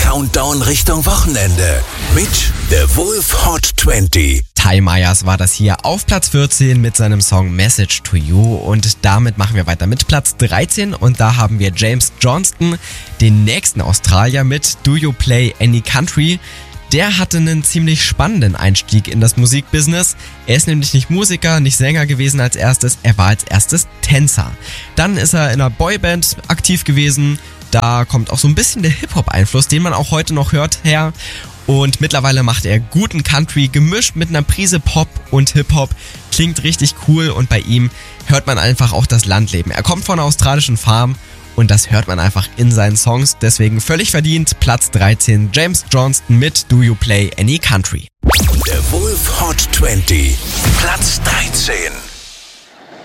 Countdown Richtung Wochenende mit The Wolf Hot 20. Ty Myers war das hier auf Platz 14 mit seinem Song Message to You und damit machen wir weiter mit Platz 13 und da haben wir James Johnston, den nächsten Australier mit Do You Play Any Country? Der hatte einen ziemlich spannenden Einstieg in das Musikbusiness. Er ist nämlich nicht Musiker, nicht Sänger gewesen als erstes, er war als erstes Tänzer. Dann ist er in einer Boyband aktiv gewesen, da kommt auch so ein bisschen der Hip-Hop-Einfluss, den man auch heute noch hört, her. Und mittlerweile macht er guten Country, gemischt mit einer Prise Pop und Hip-Hop. Klingt richtig cool und bei ihm hört man einfach auch das Landleben. Er kommt von einer australischen Farm und das hört man einfach in seinen Songs. Deswegen völlig verdient, Platz 13, James Johnston mit Do You Play Any Country? The Wolf Hot 20, Platz 13.